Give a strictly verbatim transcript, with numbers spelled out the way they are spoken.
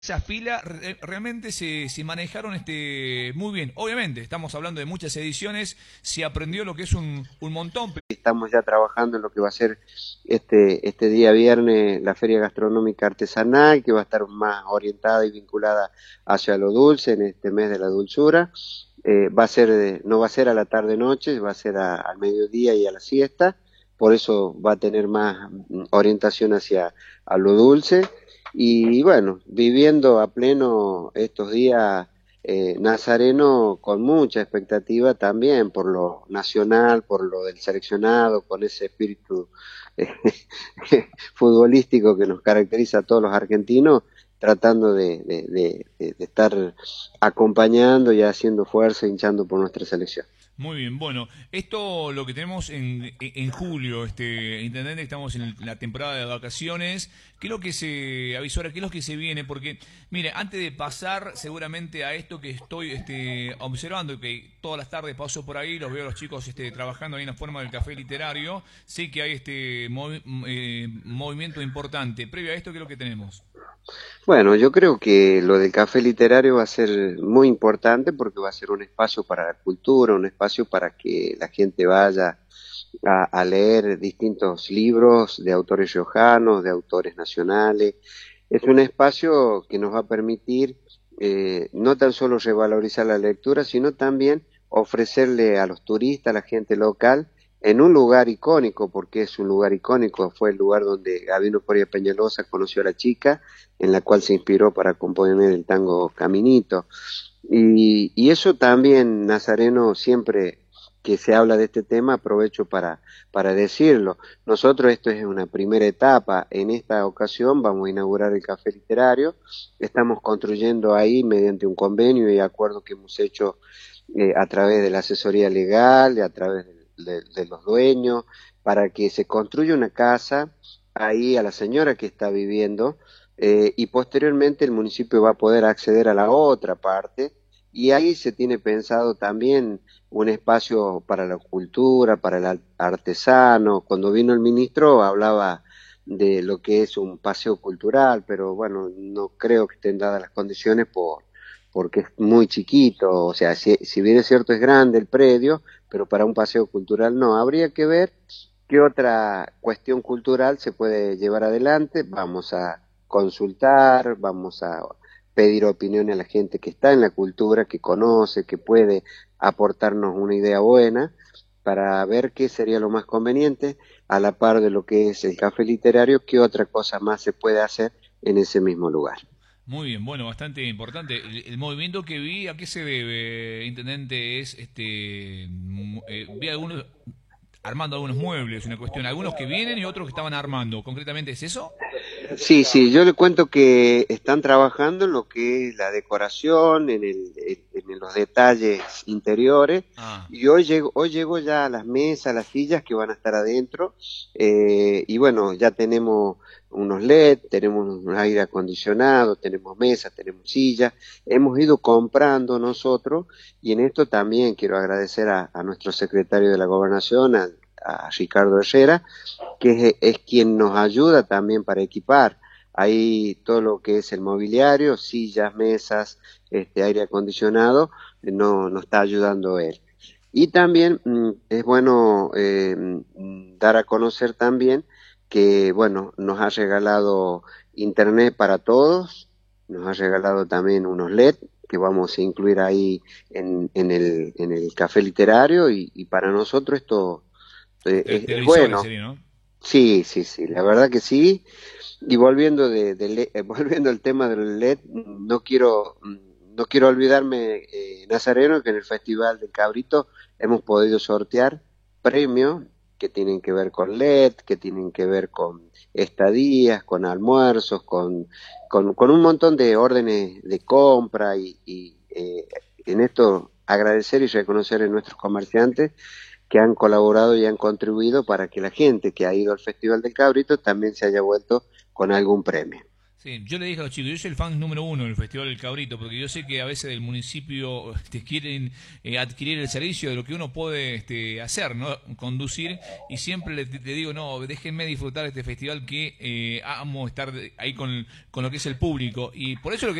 Esa fila re- realmente se, se manejaron este, muy bien. Obviamente, estamos hablando de muchas ediciones, se aprendió lo que es un, un montón. Estamos ya trabajando en lo que va a ser este, este día viernes la Feria Gastronómica Artesanal, que va a estar más orientada y vinculada hacia lo dulce en este mes de la dulzura. Eh, va a ser, de- no va a ser a la tarde-noche, va a ser a- al mediodía y a la siesta, por eso va a tener más mm, orientación hacia a lo dulce. Y bueno, viviendo a pleno estos días eh, Nazareno con mucha expectativa también por lo nacional, por lo del seleccionado, con ese espíritu eh, futbolístico que nos caracteriza a todos los argentinos, tratando de, de, de, de estar acompañando y haciendo fuerza, hinchando por nuestra selección. Muy bien, bueno, esto lo que tenemos en, en julio, este intendente, estamos en la temporada de vacaciones. ¿Qué es lo que se avisora? ¿Qué es lo que se viene? Porque, mire, antes de pasar seguramente a esto que estoy este, observando, que todas las tardes paso por ahí, los veo a los chicos este, trabajando ahí en la forma del café literario, sé que hay este movi- eh, movimiento importante. Previo a esto, ¿qué es lo que tenemos? Bueno, yo creo que lo del café literario va a ser muy importante porque va a ser un espacio para la cultura, un espacio para que la gente vaya a, a leer distintos libros de autores riojanos, de autores nacionales. Es un espacio que nos va a permitir eh, no tan solo revalorizar la lectura, sino también ofrecerle a los turistas, a la gente local, en un lugar icónico, porque es un lugar icónico, fue el lugar donde Gabino Coria Peñalosa conoció a la chica, en la cual se inspiró para componer el tango Caminito. Y, y eso también, Nazareno, siempre que se habla de este tema, aprovecho para, para decirlo. Nosotros esto es una primera etapa. En esta ocasión vamos a inaugurar el café literario. Estamos construyendo ahí mediante un convenio y acuerdo que hemos hecho eh, a través de la asesoría legal, a través de, de, de los dueños, para que se construya una casa ahí a la señora que está viviendo eh, y posteriormente el municipio va a poder acceder a la otra parte y ahí se tiene pensado también un espacio para la cultura, para el al- artesano. Cuando vino el ministro hablaba de lo que es un paseo cultural, pero bueno, no creo que estén dadas las condiciones por, porque es muy chiquito, o sea, si, si bien es cierto es grande el predio, pero para un paseo cultural no. Habría que ver qué otra cuestión cultural se puede llevar adelante. Vamos a consultar, vamos a pedir opinión a la gente que está en la cultura, que conoce, que puede aportarnos una idea buena para ver qué sería lo más conveniente, a la par de lo que es el café literario, qué otra cosa más se puede hacer en ese mismo lugar. Muy bien, bueno, bastante importante. El, el movimiento que vi, ¿a qué se debe, intendente? Es, este, mu- eh, vi algunos armando algunos muebles, una cuestión, algunos que vienen y otros que estaban armando. ¿Concretamente es eso? Sí, sí, yo le cuento que están trabajando en lo que es la decoración, en el, en los detalles interiores, Ah, y hoy llego, hoy llego ya a las mesas, las sillas que van a estar adentro, eh, y bueno, ya tenemos unos L E D, tenemos un aire acondicionado, tenemos mesas, tenemos sillas, hemos ido comprando nosotros, y en esto también quiero agradecer a, a nuestro secretario de la Gobernación, a, a Ricardo Herrera, que es, es quien nos ayuda también para equipar. Ahí todo lo que es el mobiliario, sillas, mesas, este aire acondicionado, eh, no nos está ayudando él. Y también mm, es bueno eh, mm, dar a conocer también que, bueno, nos ha regalado internet para todos, nos ha regalado también unos L E D que vamos a incluir ahí en, en el, en el café literario y, y para nosotros esto eh, te- es, es televisores bueno. sería, ¿no? Sí, sí, sí, la verdad que sí. Y volviendo de, de le- eh, volviendo al tema del L E D, no quiero mm, no quiero olvidarme, eh, Nazareno, que en el Festival del Cabrito hemos podido sortear premios que tienen que ver con L E D, que tienen que ver con estadías, con almuerzos, con, con, con un montón de órdenes de compra y, y eh, en esto agradecer y reconocer a nuestros comerciantes que han colaborado y han contribuido para que la gente que ha ido al Festival del Cabrito también se haya vuelto con algún premio. Sí, yo le dije a los chicos, yo soy el fan número uno del Festival del Cabrito, porque yo sé que a veces del municipio este, quieren eh, adquirir el servicio de lo que uno puede este, hacer, ¿no? Conducir, y siempre le, le digo, no, déjenme disfrutar de este festival que eh, amo estar de- ahí con, con lo que es el público, y por eso lo que